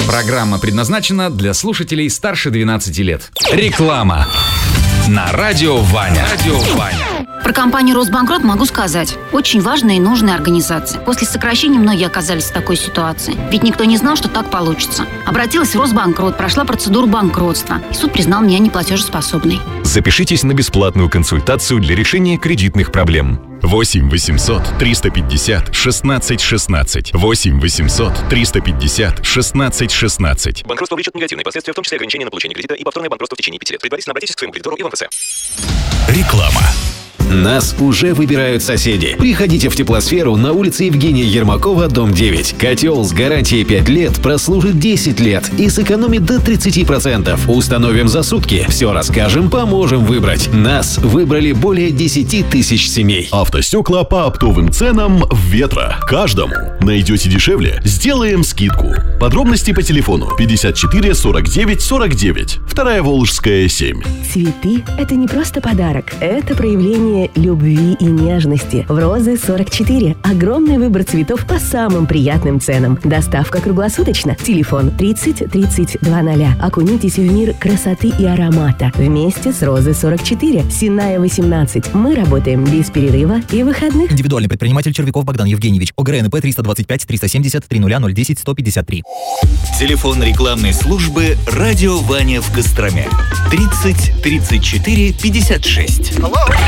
Программа предназначена для слушателей старше 12 лет. Реклама на радио Ваня. Про компанию «Росбанкрот» могу сказать. Очень важная и нужная организация. После сокращения многие оказались в такой ситуации. Ведь никто не знал, что так получится. Обратилась в Росбанкрот, прошла процедуру банкротства. И суд признал меня неплатежеспособной. Запишитесь на бесплатную консультацию для решения кредитных проблем. 8 800 350 16 16. 8 800 350 16 16. Банкротство влечет негативные последствия, в том числе ограничение на получение кредита и повторное банкротство в течение 5 лет. Предварительно обратитесь к своему кредитору и в МФЦ. Реклама. Нас уже выбирают соседи. Приходите в Теплосферу на улице Евгения Ермакова, дом 9. Котел с гарантией 5 лет прослужит 10 лет и сэкономит до 30%. Установим за сутки. Все расскажем, поможем выбрать. Нас выбрали более 10 тысяч семей. Автостекла по оптовым ценам в Ветро. Каждому. Найдете дешевле? Сделаем скидку. Подробности по телефону 54 49 49. Вторая Волжская, 7. Цветы – это не просто подарок. Это проявление любви и нежности. В «Розы» 44. Огромный выбор цветов по самым приятным ценам. Доставка круглосуточно. Телефон 30 30 20. Окунитесь в мир красоты и аромата. Вместе с «Розы» 44. Сенная 18. Мы работаем без перерыва и выходных. Индивидуальный предприниматель Червяков Богдан Евгеньевич. ОГРНП 325 370 300 010 153. Телефон рекламной службы «Радио Ваня» в Костроме. 30 34 56.